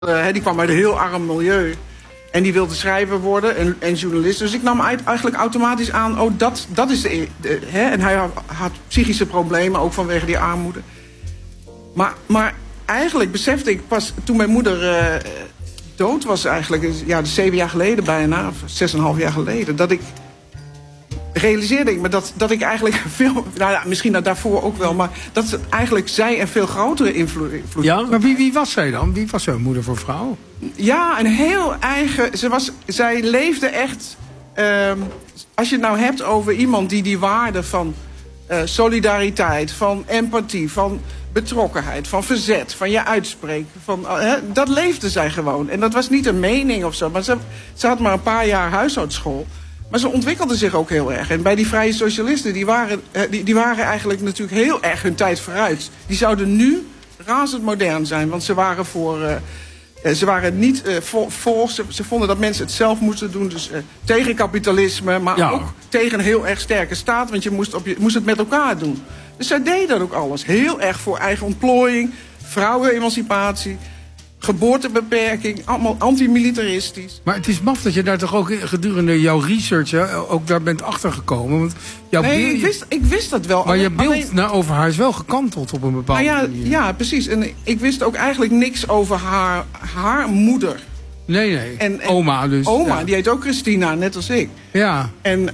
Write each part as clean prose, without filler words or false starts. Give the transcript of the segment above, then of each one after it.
Die kwam uit een heel arm milieu. En die wilde schrijver worden en journalist. Dus ik nam eigenlijk automatisch aan, dat is en hij had psychische problemen, ook vanwege die armoede. Maar eigenlijk besefte ik pas toen mijn moeder dood was eigenlijk, 7 jaar geleden bijna, of 6,5 jaar geleden, dat ik realiseerde ik me dat ik eigenlijk veel, misschien daarvoor ook wel, maar dat eigenlijk zij een veel grotere invloed. Ja, maar wie was zij dan? Wie was zo'n moeder voor vrouw? Ja, een heel eigen. Zij leefde echt. Als je het nou hebt over iemand die waarde van solidariteit, van empathie, van betrokkenheid, van verzet, van je uitspreken, dat leefde zij gewoon. En dat was niet een mening of zo, maar ze had maar een paar jaar huishoudschool. Maar ze ontwikkelde zich ook heel erg. En bij die vrije socialisten, die waren eigenlijk natuurlijk heel erg hun tijd vooruit. Die zouden nu razend modern zijn, want ze waren ze waren niet ze vonden dat mensen het zelf moesten doen. Dus tegen kapitalisme, maar ook tegen een heel erg sterke staat. Want je moest het met elkaar doen. Dus zij deden dat ook alles. Heel erg voor eigen ontplooiing, vrouwenemancipatie, geboortebeperking, allemaal antimilitaristisch. Maar het is maf dat je daar toch ook gedurende jouw research ook daar bent achtergekomen. Want ik wist dat wel. Maar je beeld over haar is wel gekanteld op een bepaalde manier. Ja, precies. En ik wist ook eigenlijk niks over haar moeder. Nee. En oma dus. Oma, die heet ook Christina, net als ik. Ja.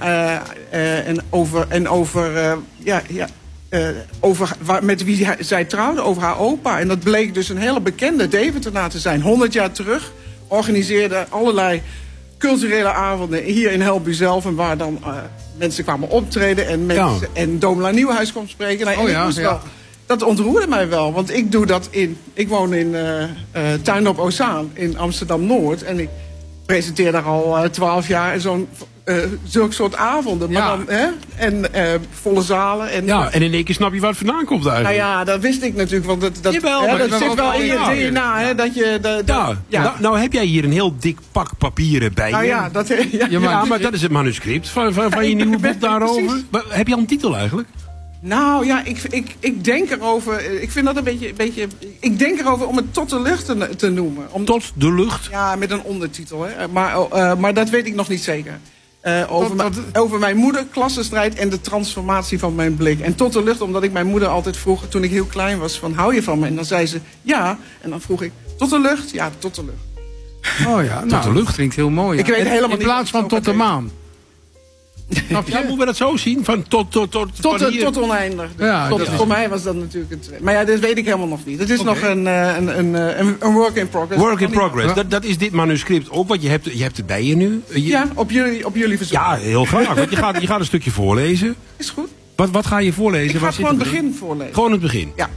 Over met wie zij trouwde, over haar opa. En dat bleek dus een hele bekende Deventer te zijn. 100 jaar terug organiseerde allerlei culturele avonden hier in Helbu zelf. En waar dan mensen kwamen optreden en Domela Nieuwhuis kwam spreken. Dat ontroerde mij wel, want ik woon in Tuindorp Ozaan in Amsterdam-Noord. En ik presenteer daar al 12 jaar zulke soort avonden. Maar dan, volle zalen. En in één keer snap je waar het vandaan komt eigenlijk. Nou ja, dat wist ik natuurlijk. Want dat zit wel in je DNA. Hè, dat je, Nou heb jij hier een heel dik pak papieren bij je. Maar dat is het manuscript van je nieuwe boek daarover. Heb je al een titel eigenlijk? Nou ja, ik denk erover. Ik vind dat een beetje. Ik denk erover om het Tot de Lucht te noemen. Tot de Lucht? Ja, met een ondertitel. Hè. Maar dat weet ik nog niet zeker. Over mijn moeder, klassenstrijd en de transformatie van mijn blik. En Tot de Lucht, omdat ik mijn moeder altijd vroeg, toen ik heel klein was, van hou je van me? En dan zei ze ja. En dan vroeg ik, tot de lucht? Ja, tot de lucht. Oh ja, tot de lucht klinkt heel mooi. Ik weet helemaal niet. In plaats van tot de maan. Moeten we dat zo zien? Van tot oneindig. Voor mij was dat natuurlijk het. Maar dat weet ik helemaal nog niet. Het is nog een work in progress. Work in progress. Dat is dit manuscript ook, want je hebt het bij je nu. Op jullie verzoek. Ja, heel graag. Want je gaat een stukje voorlezen. Is goed. Wat ga je voorlezen? Ik ga gewoon het begin voorlezen. Gewoon het begin? Ja.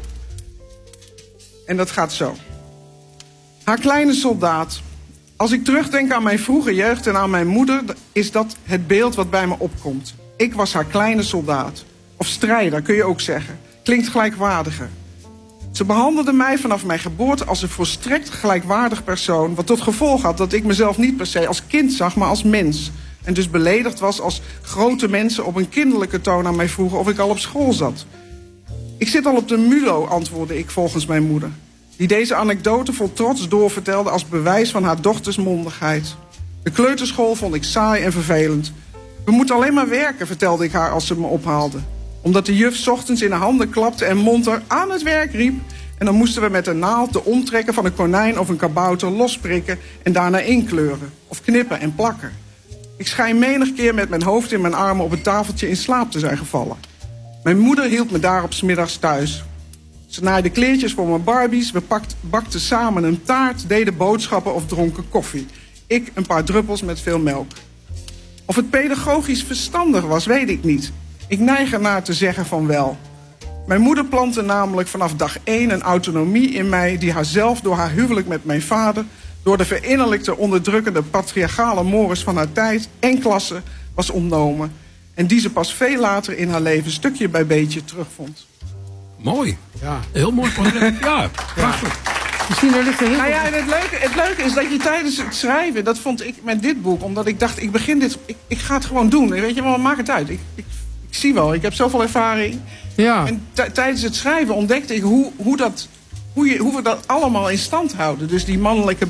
En dat gaat zo. Haar kleine soldaat. Als ik terugdenk aan mijn vroege jeugd en aan mijn moeder, is dat het beeld wat bij me opkomt. Ik was haar kleine soldaat. Of strijder, kun je ook zeggen. Klinkt gelijkwaardiger. Ze behandelde mij vanaf mijn geboorte als een volstrekt gelijkwaardig persoon, wat tot gevolg had dat ik mezelf niet per se als kind zag, maar als mens. En dus beledigd was als grote mensen op een kinderlijke toon aan mij vroegen of ik al op school zat. Ik zit al op de MULO, antwoordde ik volgens mijn moeder, die deze anekdote vol trots doorvertelde als bewijs van haar dochters mondigheid. De kleuterschool vond ik saai en vervelend. We moeten alleen maar werken, vertelde ik haar als ze me ophaalde. Omdat de juf 's ochtends in haar handen klapte en monter aan het werk riep. En dan moesten we met een naald de omtrekken van een konijn of een kabouter losprikken en daarna inkleuren. Of knippen en plakken. Ik schijn menig keer met mijn hoofd in mijn armen op het tafeltje in slaap te zijn gevallen. Mijn moeder hield me daarop 's middags thuis. Ze naaide kleertjes voor mijn Barbies, we bakten samen een taart, deden boodschappen of dronken koffie. Ik een paar druppels met veel melk. Of het pedagogisch verstandig was, weet ik niet. Ik neig ernaar te zeggen van wel. Mijn moeder plantte namelijk vanaf dag 1 een autonomie in mij die haarzelf door haar huwelijk met mijn vader, door de verinnerlijkte onderdrukkende patriarchale mores van haar tijd en klasse was ontnomen. En die ze pas veel later in haar leven stukje bij beetje terugvond. Mooi. Ja. Heel mooi portret. Ja, prachtig. Misschien er ligt er heel nou ja, en het leuke is dat je tijdens het schrijven, dat vond ik met dit boek, omdat ik dacht, ik begin dit, ik ga het gewoon doen. Weet je wel, maak het uit. Ik zie wel, ik heb zoveel ervaring. Ja. En tijdens het schrijven ontdekte ik hoe dat hoe we dat allemaal in stand houden. Dus die mannelijke